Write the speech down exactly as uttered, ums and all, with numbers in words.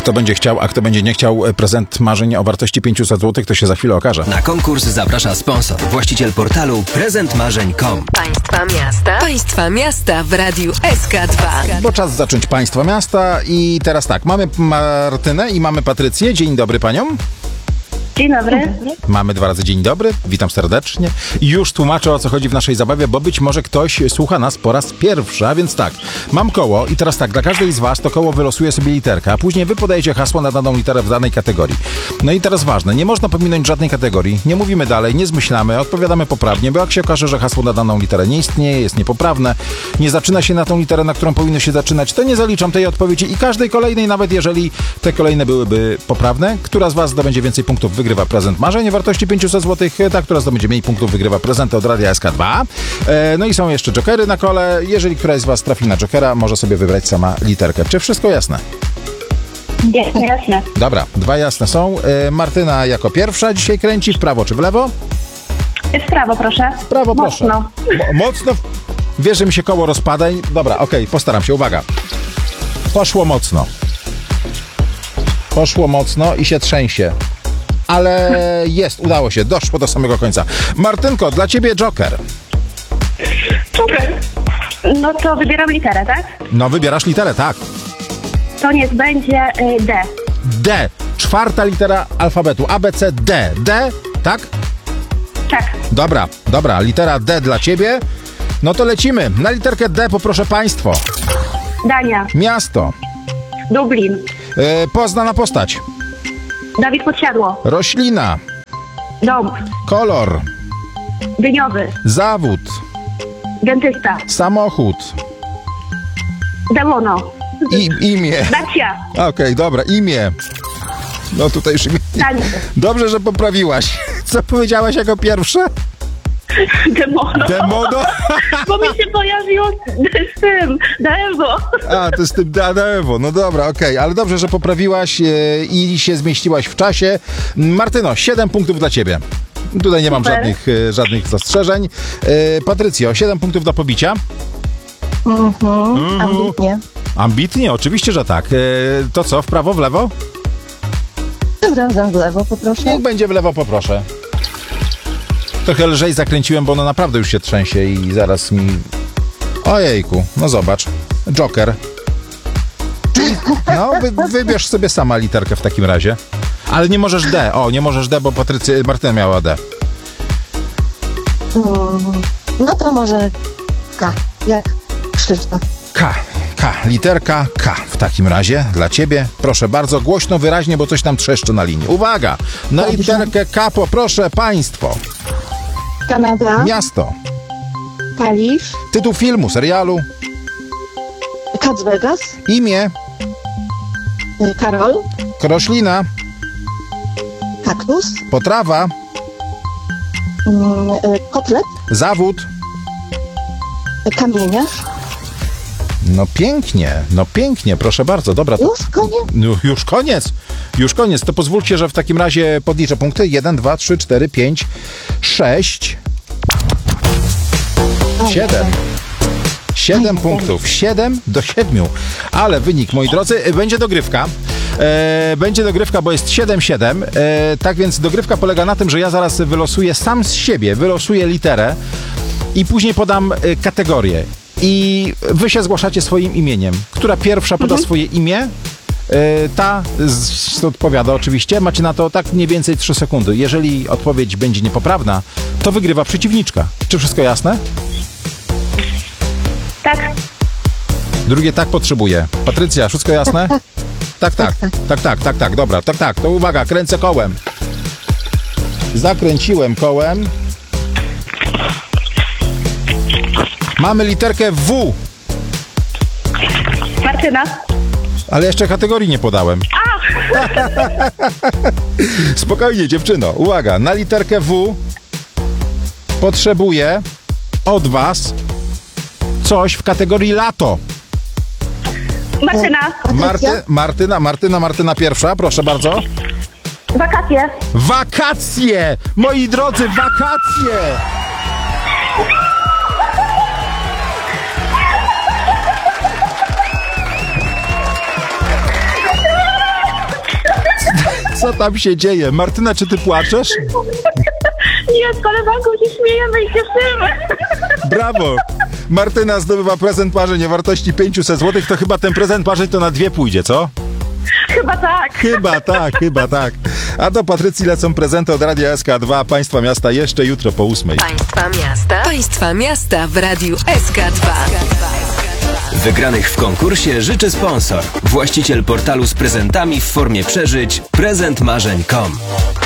Kto będzie chciał, a kto będzie nie chciał prezent marzeń o wartości pięćset złotych, to się za chwilę okaże. Na konkurs zaprasza sponsor, właściciel portalu prezent marzeń kropka com. Państwa miasta. Państwa miasta w Radiu S K dwa. Bo czas zacząć Państwa miasta i teraz tak, mamy Martynę i mamy Patrycję. Dzień dobry paniom. Dzień dobry. Mamy dwa razy dzień dobry, witam serdecznie. I już tłumaczę, o co chodzi w naszej zabawie, bo być może ktoś słucha nas po raz pierwszy, a więc tak, mam koło i teraz tak, dla każdej z was to koło wylosuje sobie literkę, a później wy podajecie hasło na daną literę w danej kategorii. No i teraz ważne, nie można pominąć żadnej kategorii, nie mówimy dalej, nie zmyślamy, odpowiadamy poprawnie, bo jak się okaże, że hasło na daną literę nie istnieje, jest niepoprawne, nie zaczyna się na tą literę, na którą powinno się zaczynać, to nie zaliczam tej odpowiedzi i każdej kolejnej, nawet jeżeli te kolejne byłyby poprawne. Która z was zdobędzie więcej punktów, wygrywa prezent marzeń o wartości pięćset złotych, ta, która zdobędzie mniej punktów, wygrywa prezenty od Radia S K dwa. E, no i są jeszcze jokery na kole. Jeżeli któraś z was trafi na jokera, może sobie wybrać sama literkę. Czy wszystko jasne? Jasne, jasne. Dobra, dwa jasne są. E, Martyna jako pierwsza dzisiaj kręci w prawo czy w lewo? W prawo, proszę. W prawo, proszę. Mocno. Mo- mocno. Wiesz, że mi się koło rozpada. i- Dobra, okej, postaram się. Uwaga. Poszło mocno. Poszło mocno i się trzęsie. Ale jest, udało się, doszło do samego końca. Martynko, dla ciebie joker. Super. No to wybieram literę, tak? No, wybierasz literę, tak. To niech będzie y, D. D. Czwarta litera alfabetu. A, B, C, D. D, tak? Tak. Dobra, dobra, litera D dla ciebie. No to lecimy. Na literkę D poproszę państwo. Dania. Miasto. Dublin. Yy, poznana postać. Dawid Podsiadło. Roślina. Dom. Kolor. Dyniowy. Zawód. Dentysta. Samochód. Demono. I, imię. Dacia. Okej, dobra, imię. No tutaj już imię. Dania. Dobrze, że poprawiłaś. Co powiedziałaś jako pierwsze? Demono. Demono? Bo mi się pojawiło z, z tym. Devo. A, to jest tym Danewo. No dobra, okej, ale dobrze, że poprawiłaś e, i się zmieściłaś w czasie. Martyno, siedem punktów dla ciebie. Tutaj nie mam Super. żadnych, e, żadnych zastrzeżeń. E, Patrycjo, siedem punktów do pobicia. Mhm, ambitnie. Ambitnie, oczywiście, że tak. E, to co, w prawo, w lewo? Dobra, w lewo poproszę. Niech będzie w lewo, poproszę. Trochę lżej zakręciłem, bo ono naprawdę już się trzęsie i zaraz mi... Ojejku, no zobacz. Joker. No, wy, wybierz sobie sama literkę w takim razie. Ale nie możesz D. O, nie możesz D, bo Patrycja, Martyna miała D. Mm, no to może K, jak Krzysztof. K. K. Literka K w takim razie dla ciebie. Proszę bardzo, głośno, wyraźnie, bo coś tam trzeszczy na linii. Uwaga! Na Dobrze. literkę K poproszę państwo. Kanada, Miasto. Kalisz, Tytuł filmu, serialu. Las Vegas, Imię. y, Karol, Roślina. kaktus, Potrawa. mm, y, kotlet, Zawód. y, kamieniarz. No pięknie, no pięknie, proszę bardzo. Dobra, to... Już koniec? No, już koniec. Już koniec. To pozwólcie, że w takim razie podliczę punkty. jeden, dwa, trzy, cztery, pięć, sześć, siedem. Siedem punktów. Siedem do siedmiu. Ale wynik, moi drodzy, będzie dogrywka. E, będzie dogrywka, bo jest siedem siedem. E, tak więc dogrywka polega na tym, że ja zaraz wylosuję sam z siebie, wylosuję literę i później podam e, kategorię. I wy się zgłaszacie swoim imieniem. Która pierwsza poda swoje imię, e, ta z, odpowiada oczywiście. Macie na to tak mniej więcej trzy sekundy. Jeżeli odpowiedź będzie niepoprawna, to wygrywa przeciwniczka. Czy wszystko jasne? Tak. Drugie tak potrzebuję. Patrycja, wszystko jasne? Tak, tak, tak, tak, tak, tak, dobra, tak, tak, to uwaga, kręcę kołem. Zakręciłem kołem. Mamy literkę W, Martyna. ale jeszcze kategorii nie podałem. Spokojnie, dziewczyno, uwaga, na literkę W potrzebuję od was coś w kategorii lato. Martyna. Marty, Martyna, Martyna, Martyna pierwsza, proszę bardzo. Wakacje. Wakacje! Moi drodzy, wakacje! Co tam się dzieje? Martyna, czy ty płaczesz? Nie, z koleżanką się śmiejemy i cieszymy. Brawo! Martyna zdobywa prezent marzeń o wartości pięćset złotych. To chyba ten prezent marzeń to na dwie pójdzie, co? Chyba tak. Chyba tak, chyba tak. A do Patrycji lecą prezenty od Radia S K dwa. Państwa miasta jeszcze jutro po ósmej. Państwa miasta. Państwa miasta w Radiu S K dwa. Wygranych w konkursie życzy sponsor. Właściciel portalu z prezentami w formie przeżyć prezent marzeń kropka com.